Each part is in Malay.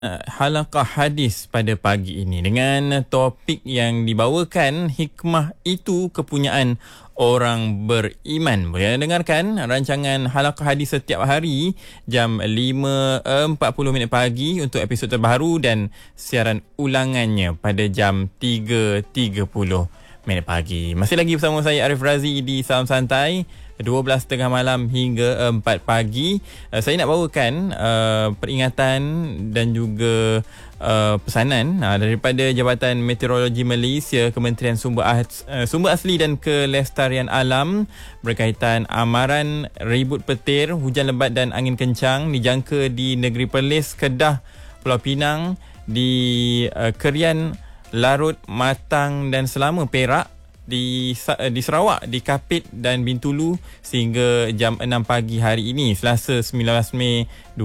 Halaqah hadis pada pagi ini dengan topik yang dibawakan, hikmah itu kepunyaan orang beriman. Boleh dengarkan rancangan Halaqah hadis setiap hari jam 5.40 pagi untuk episod terbaru dan siaran ulangannya pada jam 3.30 pagi. Masih lagi bersama saya Arif Razi di Salam Santai 12.30 malam hingga 4 pagi. Saya nak bawakan peringatan dan juga pesanan daripada Jabatan Meteorologi Malaysia, Kementerian Sumber Asli dan Kelestarian Alam berkaitan amaran ribut petir, hujan lebat dan angin kencang dijangka di negeri Perlis, Kedah, Pulau Pinang, di Kerian, Larut, Matang dan Selama, Perak, di Sarawak, di Kapit dan Bintulu sehingga jam 6 pagi hari ini, Selasa 19 Mei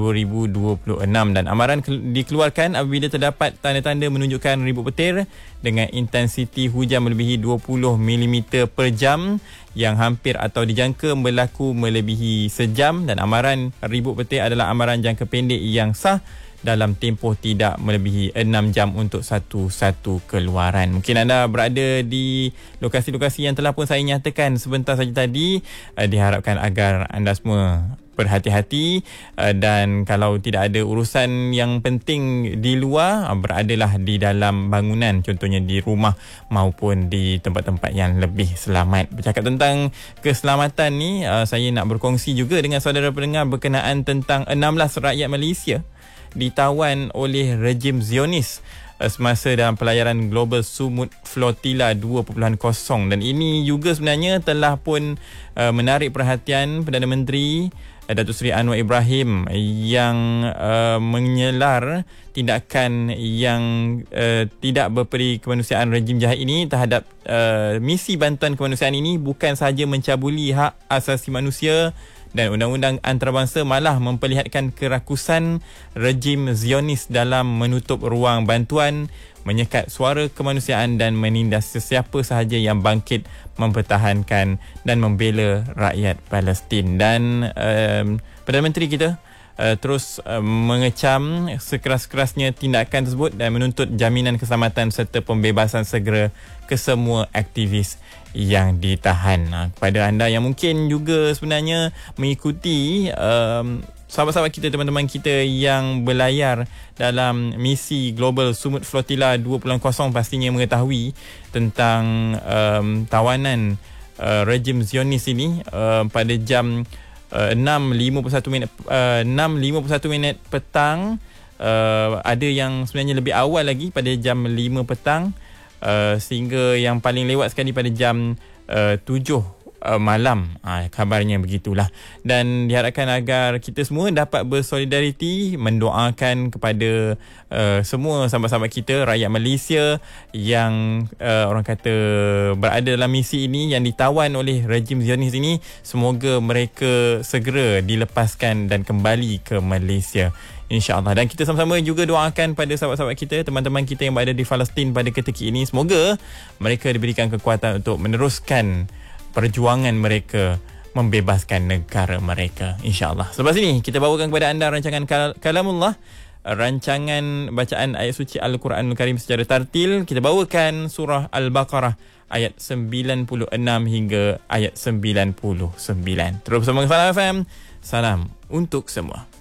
2026. Dan amaran dikeluarkan apabila terdapat tanda-tanda menunjukkan ribut petir dengan intensiti hujan melebihi 20 mm per jam yang hampir atau dijangka berlaku melebihi sejam. Dan amaran ribut petir adalah amaran jangka pendek yang sah dalam tempoh tidak melebihi 6 jam untuk satu keluaran. Mungkin anda berada di lokasi-lokasi yang telah pun saya nyatakan sebentar saja tadi. Diharapkan agar anda semua berhati-hati dan kalau tidak ada urusan yang penting di luar, beradalah di dalam bangunan, contohnya di rumah maupun di tempat-tempat yang lebih selamat. Bercakap tentang keselamatan ni, saya nak berkongsi juga dengan saudara pendengar berkenaan tentang 16 rakyat Malaysia ditawan oleh rejim Zionis semasa dalam pelayaran global Sumut Flotilla 2.0, dan ini juga sebenarnya telah pun menarik perhatian Perdana Menteri Datuk Seri Anwar Ibrahim yang menyelar tindakan yang tidak berperi kemanusiaan rejim jahat ini terhadap misi bantuan kemanusiaan ini bukan sahaja mencabuli hak asasi manusia dan undang-undang antarabangsa, malah memperlihatkan kerakusan rejim Zionis dalam menutup ruang bantuan, menyekat suara kemanusiaan dan menindas sesiapa sahaja yang bangkit mempertahankan dan membela rakyat Palestin. Dan Perdana Menteri kita terus mengecam sekeras-kerasnya tindakan tersebut dan menuntut jaminan keselamatan serta pembebasan segera kesemua aktivis yang ditahan. Kepada anda yang mungkin juga sebenarnya mengikuti sahabat-sahabat kita, teman-teman kita yang berlayar dalam misi Global Sumut Flotilla 2.0, pastinya mengetahui tentang tawanan rejim Zionis ini pada jam 6.51 petang. Ada yang sebenarnya lebih awal lagi pada jam 5 petang, sehingga yang paling lewat sekali pada jam 7 malam. Kabarnya begitulah. Dan diharapkan agar kita semua dapat bersolidariti, mendoakan kepada semua sahabat-sahabat kita rakyat Malaysia yang orang kata berada dalam misi ini, yang ditawan oleh rejim Zionis ini. Semoga mereka segera dilepaskan dan kembali ke Malaysia, InsyaAllah. Dan kita sama-sama juga doakan pada sahabat-sahabat kita, teman-teman kita yang berada di Palestin pada ketika ini. Semoga mereka diberikan kekuatan untuk meneruskan perjuangan mereka membebaskan negara mereka, InsyaAllah. Selepas ini kita bawakan kepada anda rancangan Kalamullah, rancangan bacaan ayat suci Al-Quranul Karim secara tartil. Kita bawakan surah Al-Baqarah ayat 96 hingga ayat 99. Terus bersama Salam FM. Salam untuk semua.